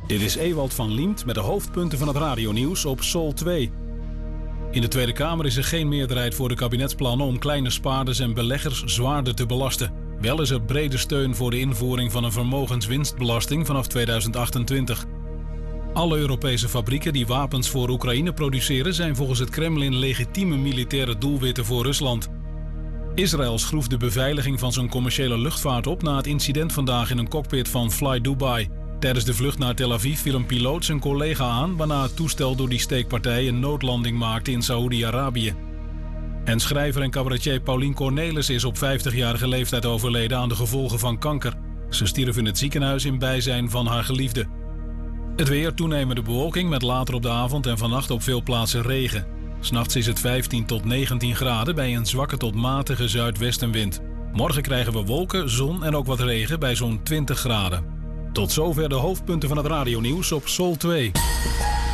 Dit is Ewald van Liemt met de hoofdpunten van het radionieuws op Sol 2. In de Tweede Kamer is er geen meerderheid voor de kabinetsplannen om kleine spaarders en beleggers zwaarder te belasten. Wel is er brede steun voor de invoering van een vermogenswinstbelasting vanaf 2028. Alle Europese fabrieken die wapens voor Oekraïne produceren zijn volgens het Kremlin legitieme militaire doelwitten voor Rusland. Israël schroeft de beveiliging van zijn commerciële luchtvaart op na het incident vandaag in een cockpit van Fly Dubai. Tijdens de vlucht naar Tel Aviv viel een piloot zijn collega aan, waarna het toestel door die steekpartij een noodlanding maakte in Saoedi-Arabië. En schrijver en cabaretier Paulien Cornelis is op 50-jarige leeftijd overleden aan de gevolgen van kanker. Ze stierf in het ziekenhuis in bijzijn van haar geliefde. Het weer, toenemende bewolking met later op de avond en vannacht op veel plaatsen regen. 's Nachts is het 15 tot 19 graden bij een zwakke tot matige zuidwestenwind. Morgen krijgen we wolken, zon en ook wat regen bij zo'n 20 graden. Tot zover de hoofdpunten van het radionieuws op Sol 2.